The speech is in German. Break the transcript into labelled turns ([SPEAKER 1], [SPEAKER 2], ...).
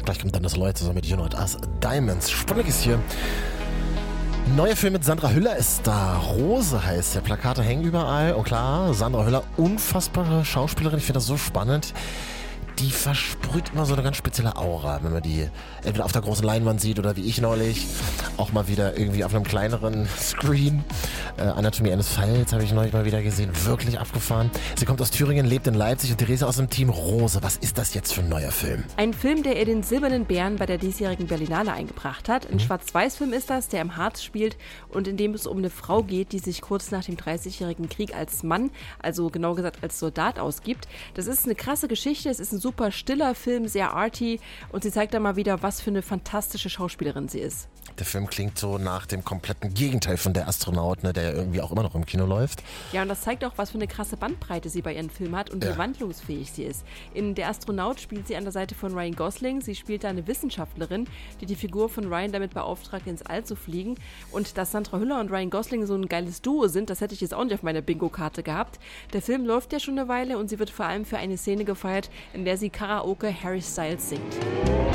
[SPEAKER 1] Gleich kommt dann das Leute zusammen mit You Know Us Diamonds. Spannend ist hier. Neuer Film mit Sandra Hüller ist da. Rose heißt der. Plakate hängen überall. Und klar, Sandra Hüller, unfassbare Schauspielerin. Ich finde das so spannend. Die versprüht immer so eine ganz spezielle Aura, wenn man die entweder auf der großen Leinwand sieht oder wie ich neulich auch mal wieder irgendwie auf einem kleineren Screen. Anatomie eines Falls habe ich neulich mal wieder gesehen. Wirklich abgefahren. Sie kommt aus Thüringen, lebt in Leipzig und Therese aus dem Team Rose. Was ist das jetzt für ein neuer Film?
[SPEAKER 2] Ein Film, der ihr den Silbernen Bären bei der diesjährigen Berlinale eingebracht hat. Ein Schwarz-Weiß-Film ist das, der im Harz spielt und in dem es um eine Frau geht, die sich kurz nach dem 30-jährigen Krieg als Mann, also genau gesagt als Soldat ausgibt. Das ist eine krasse Geschichte, es ist ein super stiller Film, sehr arty und sie zeigt da mal wieder, was für eine fantastische Schauspielerin sie ist.
[SPEAKER 1] Der Film klingt so nach dem kompletten Gegenteil von Der Astronaut, ne, der ja irgendwie auch immer noch im Kino läuft.
[SPEAKER 2] Ja, und das zeigt auch, was für eine krasse Bandbreite sie bei ihren Filmen hat und wie wandlungsfähig sie ist. In Der Astronaut spielt sie an der Seite von Ryan Gosling. Sie spielt da eine Wissenschaftlerin, die die Figur von Ryan damit beauftragt, ins All zu fliegen. Und dass Sandra Hüller und Ryan Gosling so ein geiles Duo sind, das hätte ich jetzt auch nicht auf meiner Bingo-Karte gehabt. Der Film läuft ja schon eine Weile und sie wird vor allem für eine Szene gefeiert, in der sie Karaoke Harry Styles singt.